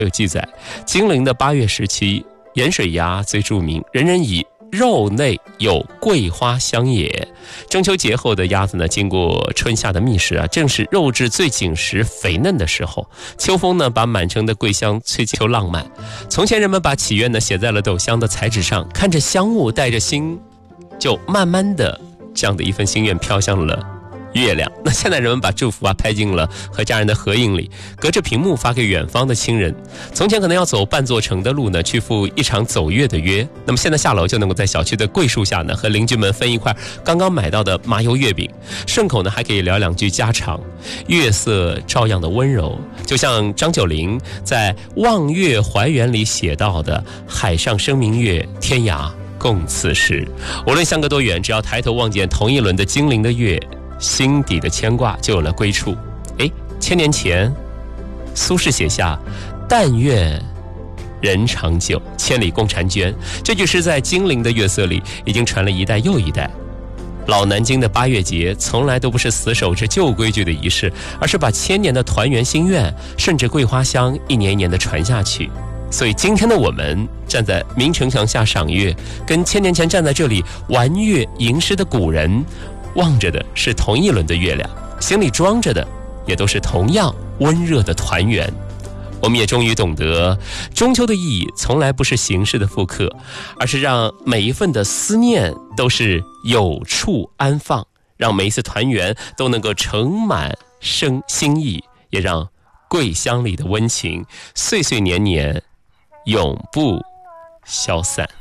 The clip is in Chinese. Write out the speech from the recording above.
有记载，金陵的8月时期，盐水鸭最著名，人人以肉内有桂花香也。中秋节后的鸭子呢，经过春夏的觅食啊，正是肉质最紧实肥嫩的时候。秋风呢，把满城的桂香吹进秋浪漫。从前人们把祈愿呢写在了斗香的彩纸上，看着香雾带着心，就慢慢的这样的一份心愿飘向了月亮。那现在人们把祝福拍进了和家人的合影里，隔着屏幕发给远方的亲人。从前可能要走半座城的路呢，去赴一场走月的约，那么现在下楼就能够在小区的桂树下呢，和邻居们分一块刚刚买到的麻油月饼，顺口呢还可以聊2句家常。月色照样的温柔，就像张九龄在《望月怀园》里写到的，海上生明月，天涯共此时。无论相隔多远，只要抬头望见同一轮的金陵的月，心底的牵挂就有了归处。1000年前苏轼写下但愿人长久，千里共婵娟，这句诗在金陵的月色里已经传了一代又一代。老南京的8月节从来都不是死守着旧规矩的仪式，而是把1000年的团圆心愿顺着桂花香一年一年的传下去。所以今天的我们站在明城墙下赏月，跟1000年前站在这里玩月吟诗的古人望着的是同一轮的月亮，心里装着的也都是同样温热的团圆。我们也终于懂得，中秋的意义从来不是形式的复刻，而是让每一份的思念都是有处安放，让每一次团圆都能够盛满心意，也让桂香里的温情岁岁年年永不消散。